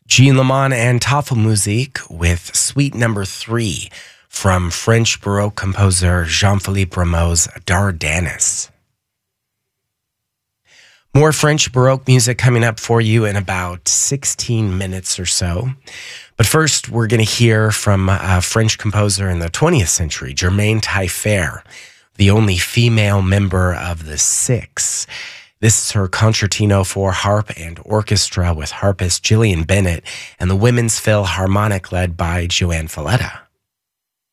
Jean Lamont and Tafelmusik with Suite Number 3 from French Baroque composer Jean-Philippe Rameau's Dardanus. More French Baroque music coming up for you in about 16 minutes or so. But first, we're going to hear from a French composer in the 20th century, Germaine Taillefer, the only female member of the Six. This is her concertino for harp and orchestra with harpist Gillian Bennett and the Women's Philharmonic led by Joanne Falletta.